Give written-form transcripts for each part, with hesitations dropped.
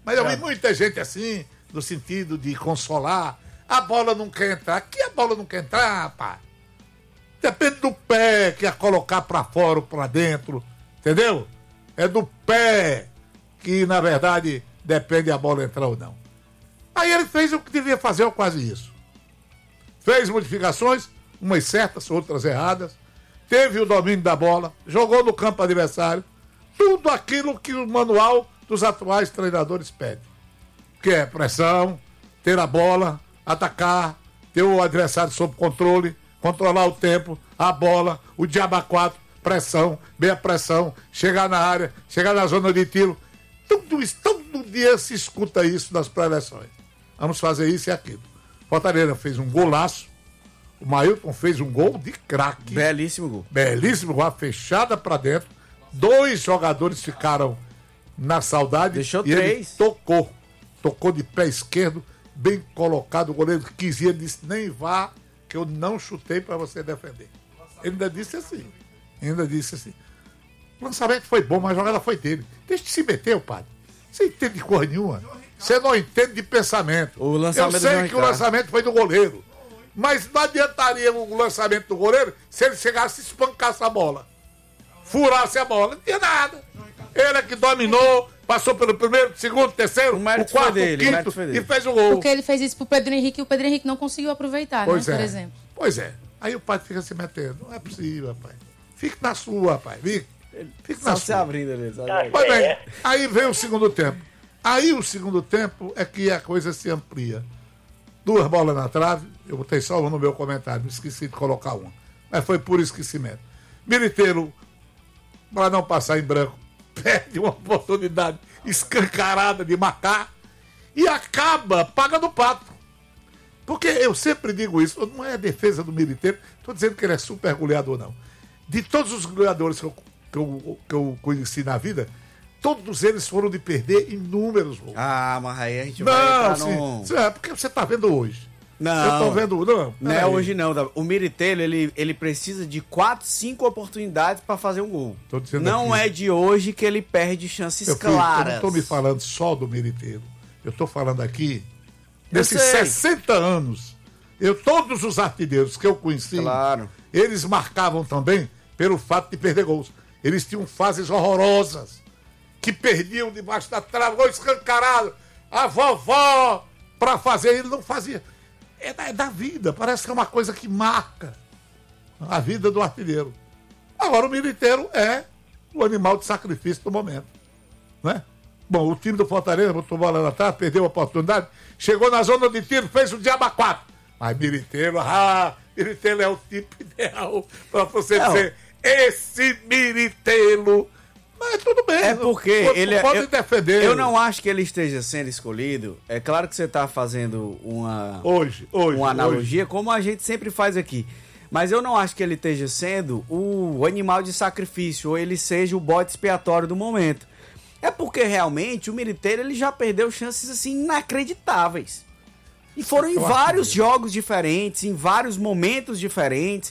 Mas eu vi muita gente assim, no sentido de consolar. A bola não quer entrar. Aqui a bola não quer entrar, rapaz. Depende do pé que é colocar pra fora ou pra dentro. Entendeu? É do pé que, na verdade, depende a bola entrar ou não. Aí ele fez o que devia fazer, ou quase isso. Fez modificações, umas certas, outras erradas. Teve o domínio da bola, jogou no campo adversário. Tudo aquilo que o manual dos atuais treinadores pede. Que é pressão, ter a bola, atacar, ter o adversário sob controle, controlar o tempo, a bola, o diabo 4, pressão, meia pressão, chegar na área, chegar na zona de tiro. Tudo isso, todo dia se escuta isso nas pré-eleições. Vamos fazer isso e aquilo. Fortaleza fez um golaço. O Mailton fez um gol de craque. Belíssimo gol. Belíssimo gol, fechada pra dentro. 2 jogadores ficaram na saudade. Deixou e 3. ele tocou de pé esquerdo, bem colocado. O goleiro quis ir, disse: nem vá, que eu não chutei pra você defender. Ele ainda disse assim. O lançamento foi bom, mas a jogada foi dele. Deixa de se meter, padre. Você entende de cor nenhuma. Você não entende de pensamento. Eu sei que o lançamento foi do goleiro. Mas não adiantaria o lançamento do goleiro se ele chegasse e espancasse a bola. Furasse a bola. Não tinha nada. Ele é que dominou, passou pelo primeiro, segundo, terceiro, o quarto, quinto e fez o gol. Porque ele fez isso pro Pedro Henrique e o Pedro Henrique não conseguiu aproveitar, pois né? Por exemplo. Pois é. Aí o pai fica se metendo. Não é possível, rapaz. Fique na sua, rapaz. Fique na sua. Abrindo ali. Pois bem, aí vem o segundo tempo. Aí o segundo tempo é que a coisa se amplia. 2 bolas na trave, eu botei só uma no meu comentário, me esqueci de colocar uma. Mas foi por esquecimento. Militeiro, para não passar em branco, perde uma oportunidade escancarada de marcar e acaba pagando o pato. Porque eu sempre digo isso, não é a defesa do Militeiro, estou dizendo que ele é super goleador, não. De todos os goleadores que eu conheci na vida, todos eles foram de perder inúmeros gols. Ah, mas aí a gente vai entrar num... É porque você está vendo hoje. Não. Eu tô vendo, não é hoje não. O Miritello, ele precisa de 4, 5 oportunidades para fazer um gol. Não aqui. É de hoje que ele perde chances claras. Eu não tô me falando só do Miritello. Eu tô falando aqui desses 60 anos. Todos os artilheiros que eu conheci, eles marcavam também pelo fato de perder gols. Eles tinham fases horrorosas. Que perdiam debaixo da trave, gol escancarado, a vovó, para fazer, ele não fazia. É da vida, parece que é uma coisa que marca a vida do artilheiro. Agora o Militeiro é o animal de sacrifício do momento, né? Bom, o time do Fortaleza botou bola na trave, perdeu a oportunidade, chegou na zona de tiro, fez o diabo 4. Mas Militeiro é o tipo ideal para você dizer, esse Militeiro. Mas tudo bem. É porque ele pode defender. Eu não acho que ele esteja sendo escolhido. É claro que você está fazendo uma analogia, como a gente sempre faz aqui. Mas eu não acho que ele esteja sendo o animal de sacrifício, ou ele seja o bode expiatório do momento. É porque realmente o Militeiro ele já perdeu chances assim inacreditáveis. E foram em vários jogos diferentes, em vários momentos diferentes.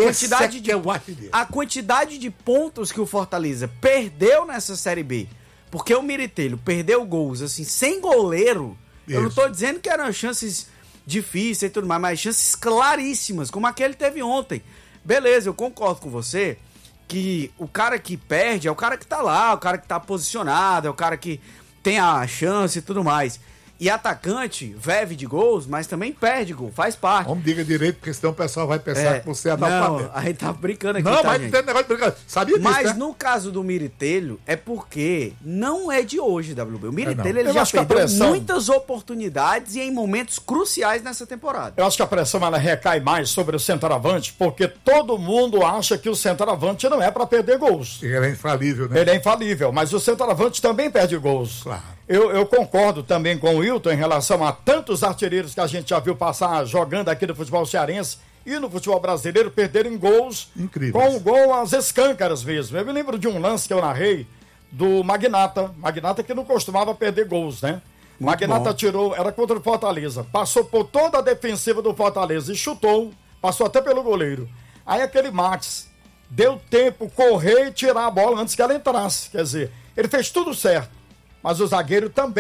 A quantidade de pontos que o Fortaleza perdeu nessa Série B, porque o Miritello perdeu gols assim, sem goleiro. Isso. Eu não tô dizendo que eram chances difíceis e tudo mais, mas chances claríssimas, como aquele teve ontem. Beleza, eu concordo com você que o cara que perde é o cara que tá lá, o cara que tá posicionado, é o cara que tem a chance e tudo mais. E atacante vive de gols, mas também perde gol, faz parte. Vamos diga direito, porque senão o pessoal vai pensar que você é analfabeto. Não, a gente tá brincando aqui, não, mas não tem negócio de brincar. Sabia disso, mas né? no caso do Miritello, é porque não é de hoje, WB. O Miritello ele já perdeu muitas oportunidades e em momentos cruciais nessa temporada. Eu acho que a pressão ela recai mais sobre o centroavante, porque todo mundo acha que o centroavante não é para perder gols. Ele é infalível, né? Ele é infalível, mas o centroavante também perde gols. Claro. Eu concordo também com o Wilton em relação a tantos artilheiros que a gente já viu passar jogando aqui no futebol cearense e no futebol brasileiro perderem gols incríveis, com gol às escâncaras mesmo. Eu me lembro de um lance que eu narrei do Magnata que não costumava perder gols, né? O Magnata tirou, era contra o Fortaleza, passou por toda a defensiva do Fortaleza e chutou, passou até pelo goleiro. Aí aquele Max deu tempo, correr e tirar a bola antes que ela entrasse, quer dizer, ele fez tudo certo. Mas o zagueiro também